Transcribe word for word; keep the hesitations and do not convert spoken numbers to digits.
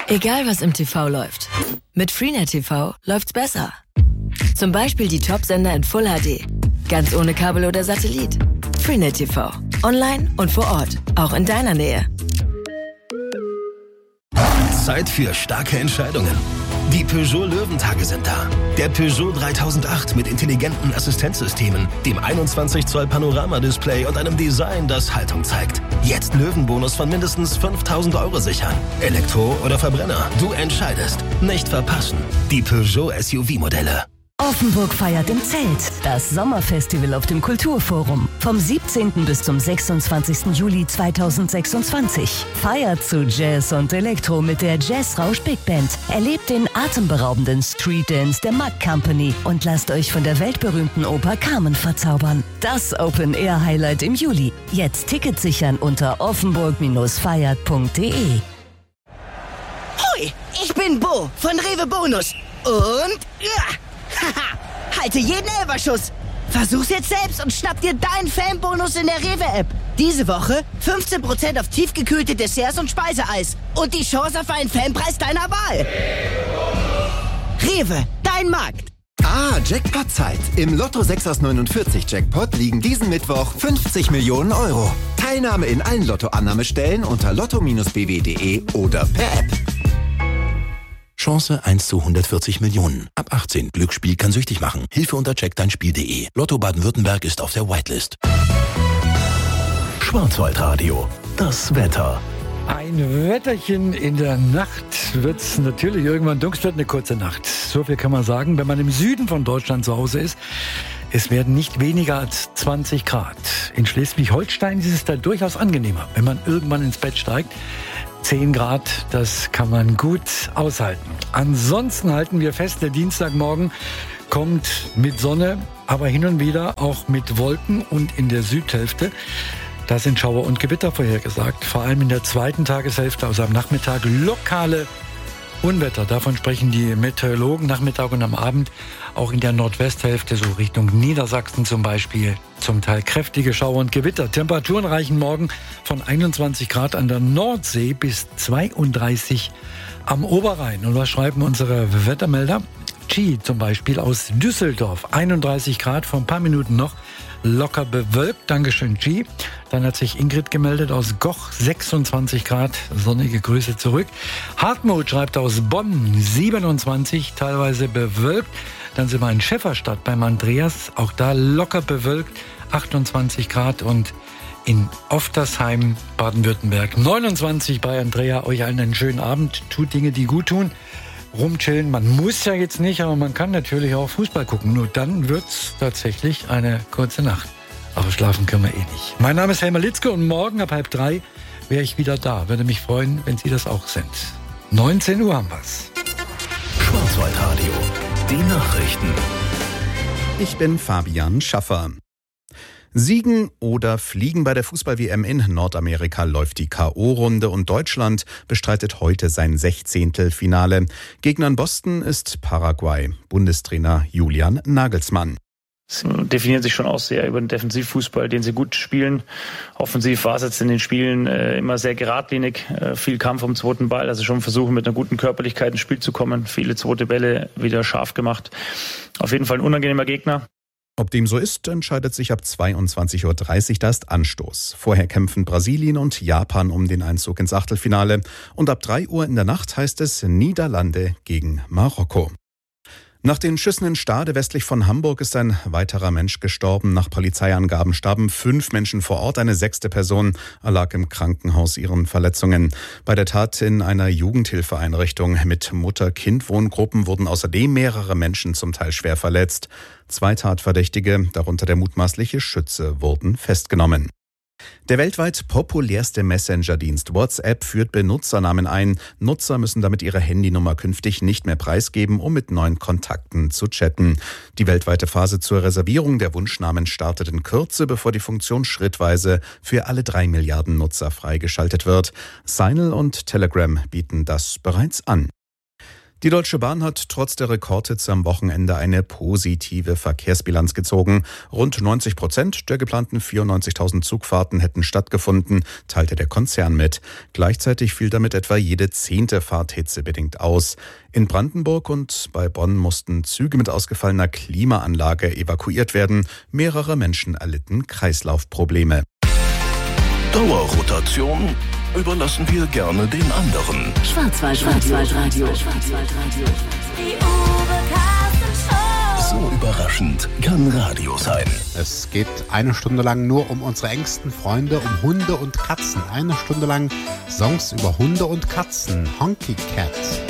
Egal was im T V läuft, mit Freenet T V läuft's besser. Zum Beispiel die Top-Sender in Full H D, ganz ohne Kabel oder Satellit. Freenet T V, online und vor Ort, auch in deiner Nähe. Zeit für starke Entscheidungen. Die Peugeot Löwentage sind da. Der Peugeot dreitausendacht mit intelligenten Assistenzsystemen, dem einundzwanzig Zoll Panoramadisplay und einem Design, das Haltung zeigt. Jetzt Löwenbonus von mindestens fünftausend Euro sichern. Elektro oder Verbrenner, du entscheidest. Nicht verpassen. Die Peugeot S U V-Modelle. Offenburg feiert im Zelt. Das Sommerfestival auf dem Kulturforum. Vom siebzehnten bis zum sechsundzwanzigsten Juli zweitausendsechsundzwanzig. Feiert zu Jazz und Elektro mit der Jazzrausch Big Band. Erlebt den atemberaubenden Street Dance der Mack Company und lasst euch von der weltberühmten Oper Carmen verzaubern. Das Open-Air-Highlight im Juli. Jetzt Tickets sichern unter offenburg feiert punkt de. Hoi, ich bin Bo von Rewe Bonus. Und... Ja. Haha, halte jeden Elferschuss. Versuch's jetzt selbst und schnapp dir deinen Fanbonus in der Rewe-App. Diese Woche fünfzehn Prozent auf tiefgekühlte Desserts und Speiseeis. Und die Chance auf einen Fanpreis deiner Wahl. Rewe, dein Markt. Ah, Jackpot-Zeit. Im Lotto sechs aus neunundvierzig Jackpot liegen diesen Mittwoch fünfzig Millionen Euro. Teilnahme in allen Lotto-Annahmestellen unter lotto Bindestrich b w punkt de oder per App. Chance eins zu hundertvierzig Millionen. Ab achtzehn. Glücksspiel kann süchtig machen. Hilfe unter check dein Spiel punkt de. Lotto Baden-Württemberg ist auf der Whitelist. Schwarzwaldradio. Das Wetter. Ein Wetterchen in der Nacht wird es natürlich irgendwann dunkel, wird eine kurze Nacht. So viel kann man sagen, wenn man im Süden von Deutschland zu Hause ist. Es werden nicht weniger als zwanzig Grad. In Schleswig-Holstein ist es da durchaus angenehmer, wenn man irgendwann ins Bett steigt. zehn Grad, das kann man gut aushalten. Ansonsten halten wir fest, der Dienstagmorgen kommt mit Sonne, aber hin und wieder auch mit Wolken und in der Südhälfte. Da sind Schauer und Gewitter vorhergesagt. Vor allem in der zweiten Tageshälfte, also am Nachmittag, lokale Unwetter. Davon sprechen die Meteorologen Nachmittag und am Abend. Auch in der Nordwesthälfte, so Richtung Niedersachsen zum Beispiel, zum Teil kräftige Schauer und Gewitter. Temperaturen reichen morgen von einundzwanzig Grad an der Nordsee bis zweiunddreißig am Oberrhein. Und was schreiben unsere Wettermelder? G zum Beispiel aus Düsseldorf, einunddreißig Grad, vor ein paar Minuten noch. Locker bewölkt, Dankeschön G. Dann hat sich Ingrid gemeldet aus Goch, sechsundzwanzig Grad, sonnige Grüße zurück. Hartmut schreibt aus Bonn, siebenundzwanzig, teilweise bewölkt. Dann sind wir in Schäfferstadt beim Andreas, auch da locker bewölkt, achtundzwanzig Grad. Und in Oftersheim, Baden-Württemberg, neunundzwanzig bei Andrea. Euch allen einen schönen Abend, tut Dinge, die gut tun. Rumchillen, man muss ja jetzt nicht, aber man kann natürlich auch Fußball gucken. Nur dann wird's tatsächlich eine kurze Nacht. Aber schlafen können wir eh nicht. Mein Name ist Helmer Litzke und morgen ab halb drei wäre ich wieder da. Würde mich freuen, wenn Sie das auch sind. neunzehn Uhr haben wir's. Schwarzwaldradio. Die Nachrichten. Ich bin Fabian Schaffer. Siegen oder fliegen bei der Fußball-W M in Nordamerika läuft die K O-Runde und Deutschland bestreitet heute sein Sechzehntelfinale. Gegner in Boston ist Paraguay. Bundestrainer Julian Nagelsmann. Sie definieren sich schon aus sehr über den Defensivfußball, den sie gut spielen. Offensiv war es jetzt in den Spielen äh, immer sehr geradlinig, äh, viel Kampf um den zweiten Ball, also schon versuchen mit einer guten Körperlichkeit ins Spiel zu kommen, viele zweite Bälle wieder scharf gemacht. Auf jeden Fall ein unangenehmer Gegner. Ob dem so ist, entscheidet sich ab zweiundzwanzig Uhr dreißig, da ist Anstoß. Vorher kämpfen Brasilien und Japan um den Einzug ins Achtelfinale. Und ab drei Uhr in der Nacht heißt es Niederlande gegen Marokko. Nach den Schüssen in Stade westlich von Hamburg ist ein weiterer Mensch gestorben. Nach Polizeiangaben starben fünf Menschen vor Ort. Eine sechste Person erlag im Krankenhaus ihren Verletzungen. Bei der Tat in einer Jugendhilfeeinrichtung mit Mutter-Kind-Wohngruppen wurden außerdem mehrere Menschen zum Teil schwer verletzt. Zwei Tatverdächtige, darunter der mutmaßliche Schütze, wurden festgenommen. Der weltweit populärste Messenger-Dienst WhatsApp führt Benutzernamen ein. Nutzer müssen damit ihre Handynummer künftig nicht mehr preisgeben, um mit neuen Kontakten zu chatten. Die weltweite Phase zur Reservierung der Wunschnamen startet in Kürze, bevor die Funktion schrittweise für alle drei Milliarden Nutzer freigeschaltet wird. Signal und Telegram bieten das bereits an. Die Deutsche Bahn hat trotz der Rekordhitze am Wochenende eine positive Verkehrsbilanz gezogen. Rund neunzig Prozent der geplanten vierundneunzigtausend Zugfahrten hätten stattgefunden, teilte der Konzern mit. Gleichzeitig fiel damit etwa jede zehnte Fahrt hitzebedingt aus. In Brandenburg und bei Bonn mussten Züge mit ausgefallener Klimaanlage evakuiert werden. Mehrere Menschen erlitten Kreislaufprobleme. Dauerrotation überlassen wir gerne den anderen. Schwarzwaldradio. So überraschend kann Radio sein. Es geht eine Stunde lang nur um unsere engsten Freunde, um Hunde und Katzen. Eine Stunde lang Songs über Hunde und Katzen. Honky Cat.